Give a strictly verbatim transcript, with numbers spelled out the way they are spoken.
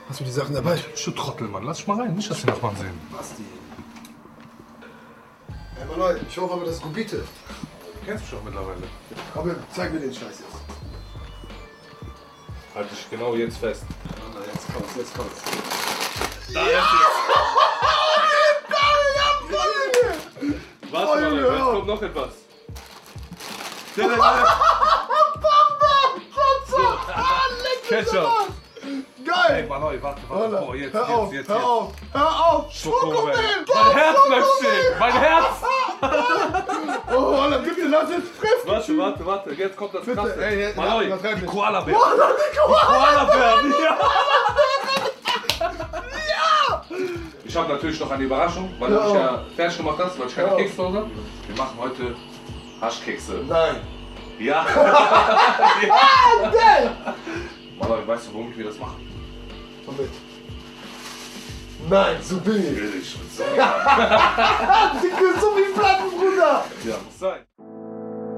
Hast du die Sachen dabei? Du Trottel, Mann. Lass dich mal rein. Nicht, dass die Nachbarn sehen. Basti. Hey, Mann, ich hoffe aber, das ist Gubite. Du kennst mich doch mittlerweile. Komm, zeig mir den Scheiß jetzt. Halt dich genau jetzt fest. Oh, jetzt kommt's, jetzt kommt's. Da ist es. Was, Mann? Jetzt kommt noch etwas. Ketchup. Geil! Ey, Mann, warte, warte. Boah, jetzt, hör jetzt, auf, jetzt, hör jetzt. auf, hör auf! Schokomel. Schokomel! Mein Herz bleibt stehen. Mein Herz. Oh, Alter, bitte lass es treffen! Warte, warte, warte. Jetzt kommt das Bitte, Krasse. ey, ey, Maloi, übertreib die nicht. Koala-Bär. Koala, die Koala! Koala-Bären, ja. Ich habe natürlich noch eine Überraschung, weil du Ja. mich ja fertig gemacht hast, weil ich keine Ja. Kekse zu Hause habe. Wir machen heute Haschkekse. Nein! Ja. Ah, geil! Maloi, weißt du, warum wir das machen? Komm mit. Nein, so bin ich. Will ich. So. Dicke, so wie